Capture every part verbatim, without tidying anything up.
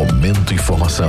Momento Informação.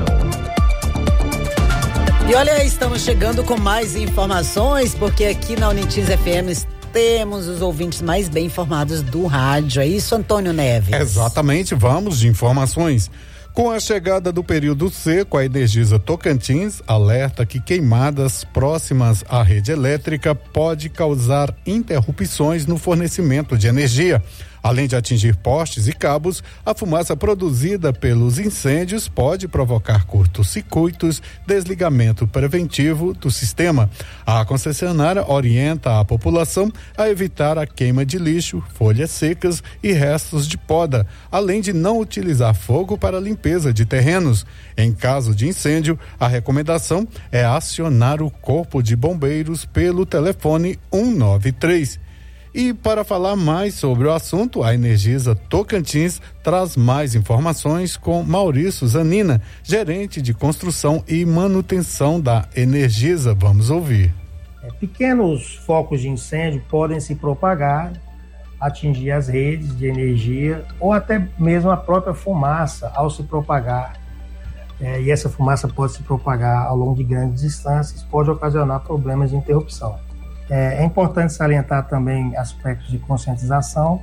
E olha, estamos chegando com mais informações, porque aqui na Unitins F M temos os ouvintes mais bem informados do rádio. É isso, Antônio Neves? Exatamente, vamos de informações. Com a chegada do período seco, a Energisa Tocantins alerta que queimadas próximas à rede elétrica pode causar interrupções no fornecimento de energia. Além de atingir postes e cabos, a fumaça produzida pelos incêndios pode provocar curtos-circuitos, desligamento preventivo do sistema. A concessionária orienta a população a evitar a queima de lixo, folhas secas e restos de poda, além de não utilizar fogo para limpeza de terrenos. Em caso de incêndio, a recomendação é acionar o Corpo de Bombeiros pelo telefone um nove três. E para falar mais sobre o assunto, a Energisa Tocantins traz mais informações com Maurício Zanina, gerente de construção e manutenção da Energisa. Vamos ouvir. É, pequenos focos de incêndio podem se propagar, atingir as redes de energia ou até mesmo a própria fumaça ao se propagar. É, e essa fumaça pode se propagar ao longo de grandes distâncias, pode ocasionar problemas de interrupção. É importante salientar também aspectos de conscientização.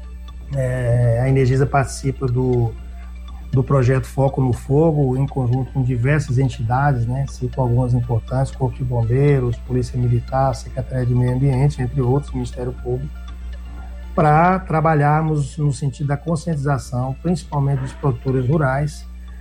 É, a Energisa participa do, do projeto Foco no Fogo, em conjunto com diversas entidades, né? Cito algumas importantes: Corpo de Bombeiros, Polícia Militar, Secretaria de Meio Ambiente, entre outros, Ministério Público, para trabalharmos no sentido da conscientização, principalmente dos produtores rurais.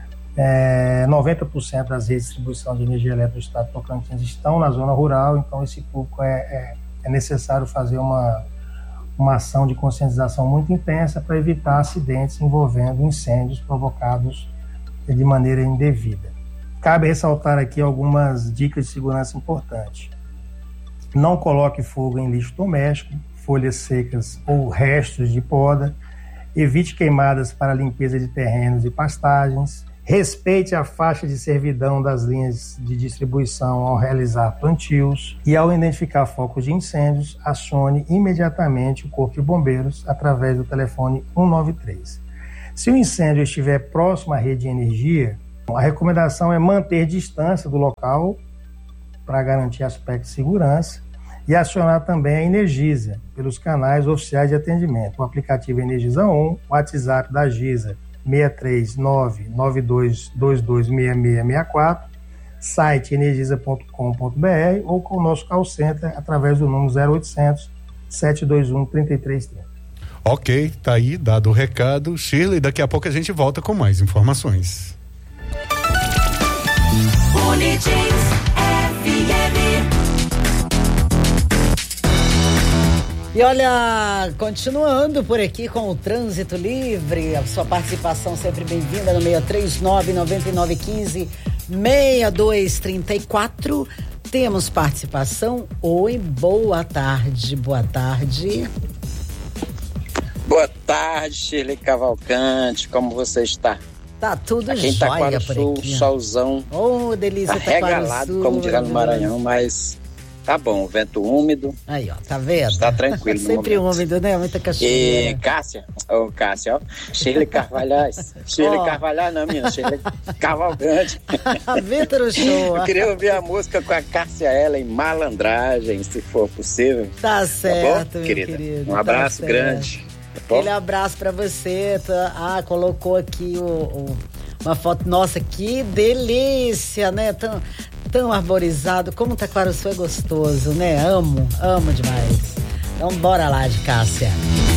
É, noventa por cento das redes de distribuição de energia elétrica do estado de Tocantins estão na zona rural, então esse público é, é, é necessário fazer uma, uma ação de conscientização muito intensa para evitar acidentes envolvendo incêndios provocados de maneira indevida. Cabe ressaltar aqui algumas dicas de segurança importantes. Não coloque fogo em lixo doméstico, folhas secas ou restos de poda. Evite queimadas para limpeza de terrenos e pastagens. Respeite a faixa de servidão das linhas de distribuição ao realizar plantios e, ao identificar focos de incêndios, acione imediatamente o Corpo de Bombeiros através do telefone um nove três. Se o incêndio estiver próximo à rede de energia, a recomendação é manter distância do local para garantir aspecto de segurança e acionar também a Energisa pelos canais oficiais de atendimento. O aplicativo Energisa um, o WhatsApp da Gisa seis três nove nove dois dois dois seis seis seis quatro, site energisa ponto com ponto b r ou com o nosso call center através do número zero oitocentos, sete dois um, três três três zero. Ok, tá aí, dado o recado. Shirley, daqui a pouco a gente volta com mais informações. Unitins F M. E olha, continuando por aqui com o Trânsito Livre, a sua participação sempre bem-vinda no seis três nove, nove nove um cinco, seis dois três quatro. Temos participação. Oi, boa tarde, boa tarde. Boa tarde, Shirley Cavalcante, como você está? Tá tudo aqui em jóia por Sul, aqui. Solzão. Oh, delícia, regalado, como dirá no Maranhão, mas tá bom, vento úmido. Aí, ó, tá vendo? Está tranquilo. Sempre úmido, né? Muita cachoeira. E Cássia, ô oh, Cássia, ó, Shirley Carvalhais. Shirley oh. Carvalhais não, menina, Shirley Cavalcante. Vitor Show. Eu queria ouvir a música com a Cássia Ellen, Malandragem, se for possível. Tá certo, tá bom, meu querida? querido. Um abraço tá grande. Tá Aquele abraço pra você. Tá? Ah, colocou aqui o, o, uma foto. Nossa, que delícia, né? Tão, tão arborizado. Como Taquaraçu é gostoso, né? Amo, amo demais. Então bora lá de Cássia.